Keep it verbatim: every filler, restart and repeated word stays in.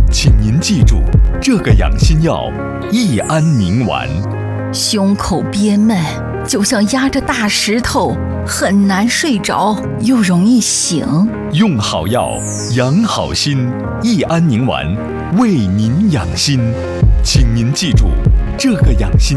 请您记住，这个养心药益安宁丸。 胸口憋闷，就像压着大石头，很难睡着，又容易醒。 用好药，养好心，益安宁丸为您养心。请您记住，这个养心